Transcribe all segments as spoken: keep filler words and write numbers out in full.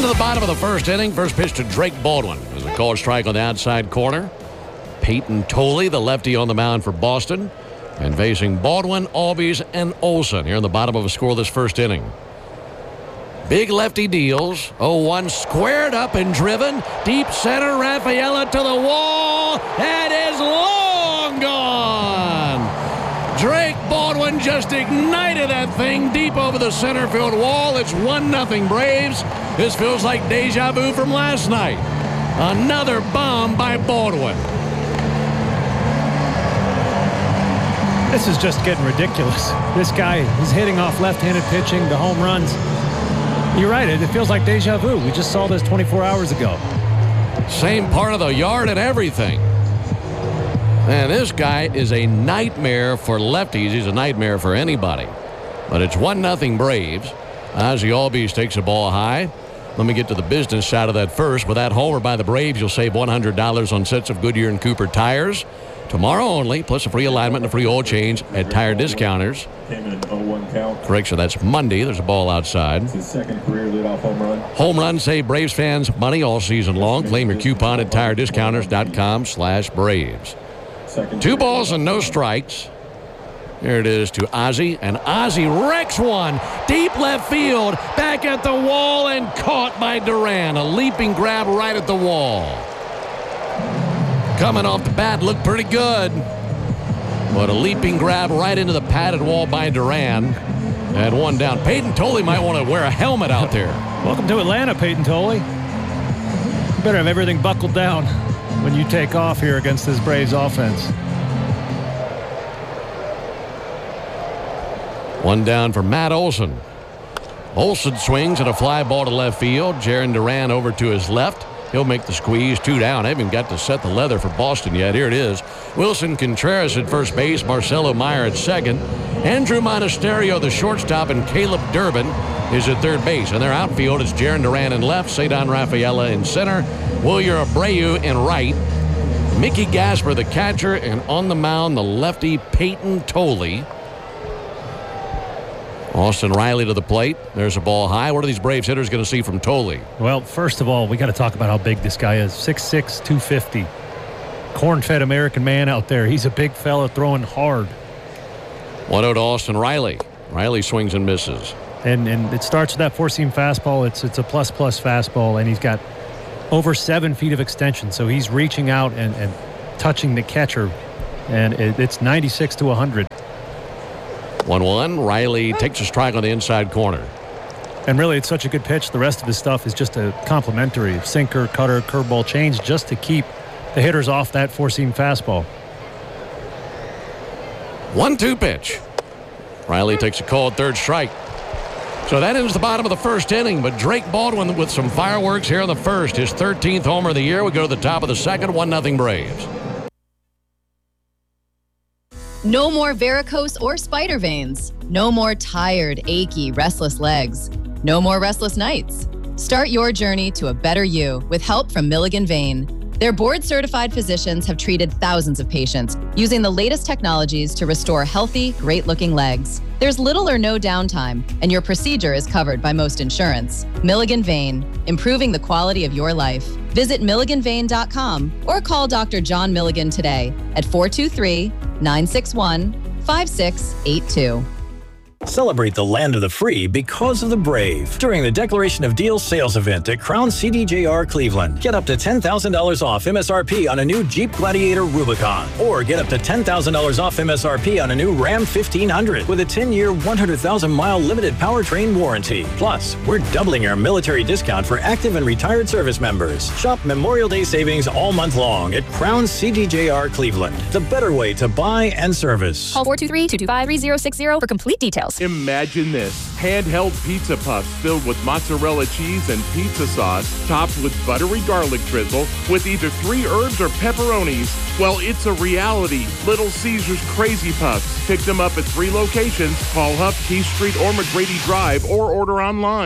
Into the bottom of the first inning. First pitch to Drake Baldwin. There's a called strike on the outside corner. Peyton Tolley, the lefty on the mound for Boston. And facing Baldwin, Albies, and Olson here in the bottom of a scoreless first inning. Big lefty deals. oh one squared up and driven. Deep center, Rafaela to the wall. And is long gone. Drake Baldwin just ignited that thing deep over the center field wall. It's one nothing Braves. This feels like deja vu from last night. Another bomb by Baldwin. This is just getting ridiculous. This guy is hitting off left-handed pitching, the home runs. You're right, it feels like deja vu. We just saw this twenty-four hours ago. Same part of the yard and everything. Man, this guy is a nightmare for lefties. He's a nightmare for anybody. But it's one nothing Braves. Ozzie Albies takes the ball high. Let me get to the business side of that first. With that homer by the Braves, you'll save one hundred dollars on sets of Goodyear and Cooper tires. Tomorrow only, plus a free alignment and a free oil change at Tire Discounters. Came in an oh one count. Correction, that's Monday. There's a ball outside. It's his second career leadoff home run. Home run save Braves fans money all season long. Claim your coupon at tire discounters dot com slash Braves. Two balls and no strikes. Here it is to Ozzie, and Ozzie wrecks one. Deep left field, back at the wall, and caught by Duran. A leaping grab right at the wall. Coming off the bat, looked pretty good. But a leaping grab right into the padded wall by Duran. And one down. Peyton Tolley might want to wear a helmet out there. Welcome to Atlanta, Peyton Tolley. You better have everything buckled down when you take off here against this Braves offense. One down for Matt Olson. Olson swings at a fly ball to left field. Jarren Duran over to his left. He'll make the squeeze. Two down. I haven't got to set the leather for Boston yet. Here it is. Wilson Contreras at first base. Marcelo Meyer at second. Andrew Monasterio, the shortstop, and Caleb Durbin is at third base. And their outfield is Jarren Duran in left. Ceddanne Rafaela in center. Wilyer Abreu in right. Mickey Gasper, the catcher. And on the mound, the lefty Peyton Tolley. Austin Riley to the plate. There's a ball high. What are these Braves hitters going to see from Tolley? Well, first of all, we got to talk about how big this guy is. six six, two fifty. Corn-fed American man out there. He's a big fella throwing hard. one oh to Austin Riley. Riley swings and misses. And and it starts with that four-seam fastball. It's it's a plus-plus fastball, and he's got over seven feet of extension. So he's reaching out and, and touching the catcher, and it, it's ninety-six to one hundred. one one. Riley takes a strike on the inside corner. And really, it's such a good pitch. The rest of his stuff is just a complimentary sinker, cutter, curveball change just to keep the hitters off that four-seam fastball. one two pitch. Riley takes a called third strike. So that ends the bottom of the first inning, but Drake Baldwin with some fireworks here in the first. His thirteenth homer of the year. We go to the top of the second. one nothing Braves. No more varicose or spider veins. No more tired, achy, restless legs. No more restless nights. Start your journey to a better you with help from Milligan Vein. Their board-certified physicians have treated thousands of patients using the latest technologies to restore healthy, great-looking legs. There's little or no downtime, and your procedure is covered by most insurance. Milligan Vein, improving the quality of your life. Visit milligan vein dot com or call Doctor John Milligan today at four two three, nine six one, five six eight two. Celebrate the land of the free because of the brave during the Declaration of Deals sales event at Crown C D J R Cleveland. Get up to ten thousand dollars off M S R P on a new Jeep Gladiator Rubicon, or get up to ten thousand dollars off M S R P on a new Ram fifteen hundred with a ten-year, one hundred thousand mile limited powertrain warranty. Plus, we're doubling our military discount for active and retired service members. Shop Memorial Day savings all month long at Crown C D J R Cleveland. The better way to buy and service. Call four two three, two two five, three zero six zero for complete details. Imagine this. Handheld pizza puffs filled with mozzarella cheese and pizza sauce, topped with buttery garlic drizzle, with either three herbs or pepperonis. Well, it's a reality. Little Caesar's Crazy Puffs. Pick them up at three locations. Call Huff, Keith Street, or McGrady Drive, or order online.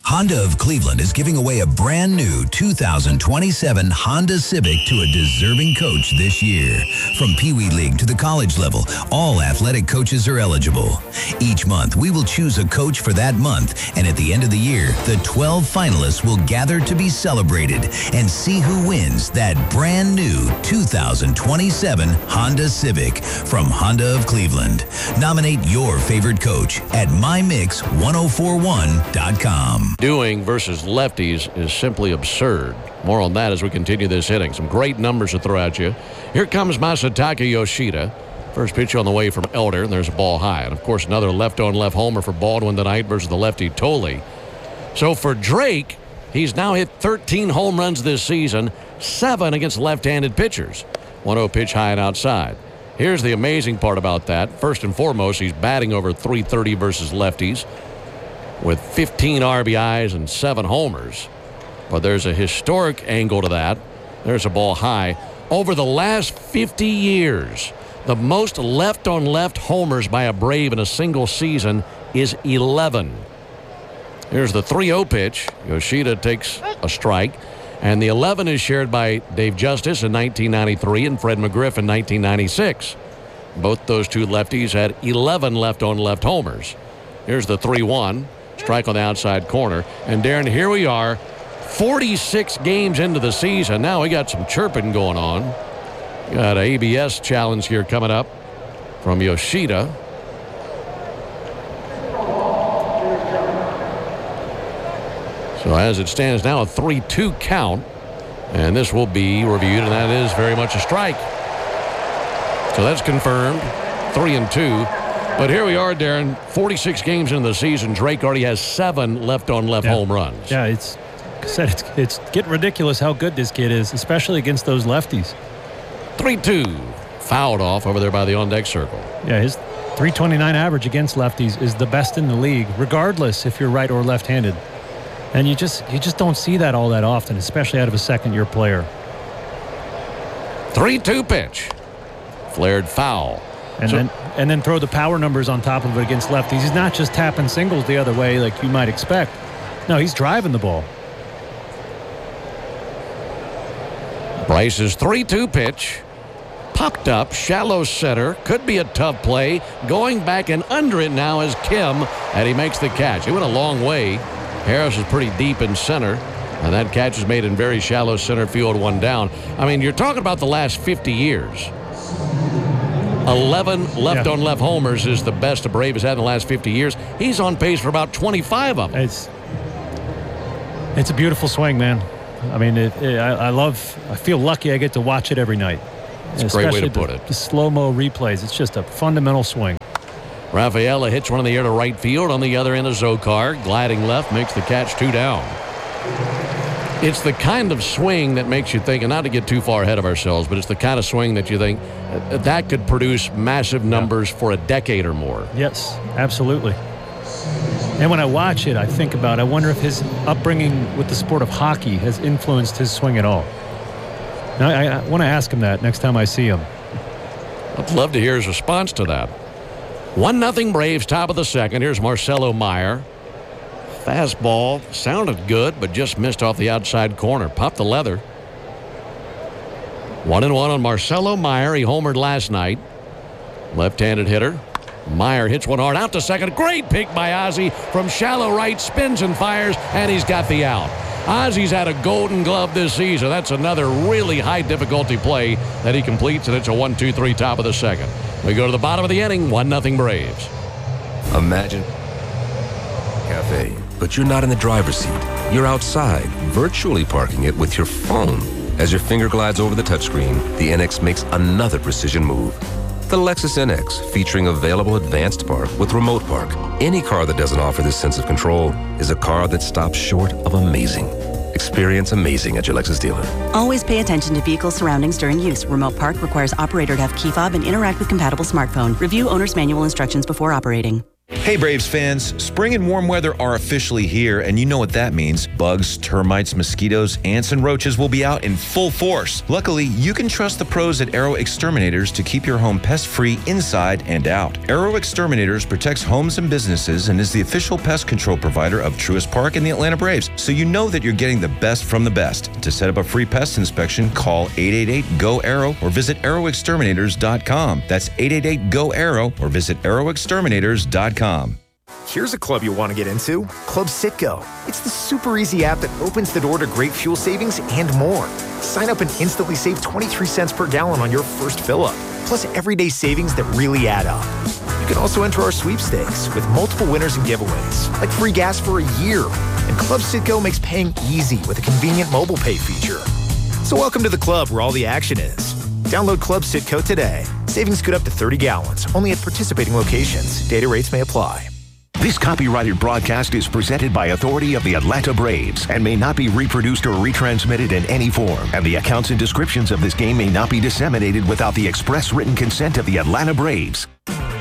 Honda of Cleveland is giving away a brand new two thousand twenty-seven Honda Civic to a deserving coach this year. From Pee Wee League to the college level, all athletic coaches are eligible. Each month, we will choose a coach for that month, and at the end of the year, the twelve finalists will gather to be celebrated and see who wins that brand new two thousand twenty-seven Honda Civic from Honda of Cleveland. Nominate your favorite coach at my mix ten forty-one dot com. Doing versus lefties is simply absurd. More on that as we continue this inning. Some great numbers to throw at you. Here comes Masataka Yoshida. First pitch on the way from Elder, and there's a ball high. And, of course, another left-on-left homer for Baldwin tonight versus the lefty Tolley. So for Drake, he's now hit thirteen home runs this season, seven against left-handed pitchers. one oh pitch high and outside. Here's the amazing part about that. First and foremost, he's batting over three thirty versus lefties, with fifteen R B Is and seven homers. But there's a historic angle to that. There's a ball high. Over the last fifty years, the most left-on-left homers by a Brave in a single season is eleven. Here's the three oh pitch. Yoshida takes a strike. And the eleven is shared by Dave Justice in nineteen ninety-three and Fred McGriff in nineteen ninety-six. Both those two lefties had eleven left-on-left homers. Here's the three one. Strike on the outside corner. And, Darren, here we are, forty-six games into the season. Now we got some chirping going on. Got an A B S challenge here coming up from Yoshida. So as it stands now, a three two count. And this will be reviewed, and that is very much a strike. So that's confirmed, three and two. But here we are, Darren, forty-six games into the season. Drake already has seven left-on-left yeah. home runs. Yeah, it's, said it's it's getting ridiculous how good this kid is, especially against those lefties. three two. Fouled off over there by the on-deck circle. Yeah, his three twenty-nine average against lefties is the best in the league, regardless if you're right or left-handed. And you just you just don't see that all that often, especially out of a second-year player. three two pitch. Flared foul. And so, then and then throw the power numbers on top of it against lefties. He's not just tapping singles the other way like you might expect. No, he's driving the ball. Bryce's three two pitch. Popped up, shallow center. Could be a tough play. Going back and under it now is Kim, and he makes the catch. It went a long way. Harris is pretty deep in center, and that catch is made in very shallow center field, one down. I mean, you're talking about the last fifty years. eleven left-on-left yeah. homers is the best a Brave has had in the last fifty years. He's on pace for about twenty-five of them. It's, it's a beautiful swing, man. I mean, it, it, I, I love, I feel lucky I get to watch it every night. It's a great way to the, put it. The slow-mo replays. It's just a fundamental swing. Rafaela hits one in the air to right field. On the other end of Zokar, gliding left, makes the catch, two down. It's the kind of swing that makes you think, and not to get too far ahead of ourselves, but it's the kind of swing that you think uh, that could produce massive numbers yeah. for a decade or more. Yes, absolutely. And when I watch it, I think about, I wonder if his upbringing with the sport of hockey has influenced his swing at all. Now, I, I want to ask him that next time I see him. I'd love to hear his response to that. one nothing Braves, top of the second. Here's Marcelo Meyer. Fastball sounded good, but just missed off the outside corner. Popped the leather. One and one on Marcelo Meyer. He homered last night. Left-handed hitter. Meyer hits one hard out to second. Great pick by Ozzie from shallow right. Spins and fires, and he's got the out. Ozzie's had a Golden Glove this season. That's another really high-difficulty play that he completes, and it's a one two three top of the second. We go to the bottom of the inning, one nothing Braves. Imagine cafe, but you're not in the driver's seat. You're outside, virtually parking it with your phone. As your finger glides over the touchscreen, the N X makes another precision move. The Lexus N X, featuring available advanced park with remote park. Any car that doesn't offer this sense of control is a car that stops short of amazing. Experience amazing at your Lexus dealer. Always pay attention to vehicle surroundings during use. Remote park requires operator to have key fob and interact with compatible smartphone. Review owner's manual instructions before operating. Hey Braves fans, spring and warm weather are officially here, and you know what that means. Bugs, termites, mosquitoes, ants, and roaches will be out in full force. Luckily, you can trust the pros at Arrow Exterminators to keep your home pest-free inside and out. Arrow Exterminators protects homes and businesses and is the official pest control provider of Truist Park and the Atlanta Braves, so you know that you're getting the best from the best. To set up a free pest inspection, call eight eight eight, G O, ARROW or visit arrow exterminators dot com. That's eight eight eight, G O, ARROW or visit arrow exterminators dot com. Here's a club you'll want to get into, Club Citgo. It's the super easy app that opens the door to great fuel savings and more. Sign up and instantly save twenty-three cents per gallon on your first fill-up, plus everyday savings that really add up. You can also enter our sweepstakes with multiple winners and giveaways, like free gas for a year. And Club Citgo makes paying easy with a convenient mobile pay feature. So welcome to the club where all the action is. Download Club Citgo today. Savings good up to thirty gallons, only at participating locations. Data rates may apply. This copyrighted broadcast is presented by authority of the Atlanta Braves and may not be reproduced or retransmitted in any form. And the accounts and descriptions of this game may not be disseminated without the express written consent of the Atlanta Braves.